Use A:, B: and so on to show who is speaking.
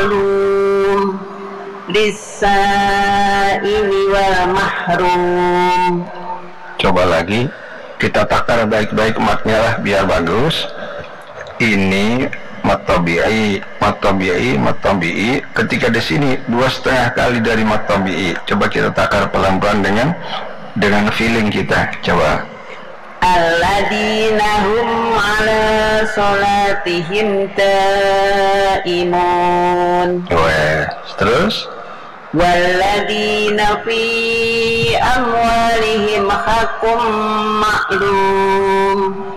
A: ma'lum lis-sa'ili wal mahrum.
B: Coba lagi, kita takar baik-baik matnya lah biar bagus. Ini matabi'i. Ketika di sini 2,5 kali dari matabi'i. Coba kita takar pelan-pelan dengan feeling kita. Coba.
A: Alladzina hum ala salatihim daimun.
B: Terus?
A: Walladzina fi amwalihim haqqum ma'lum.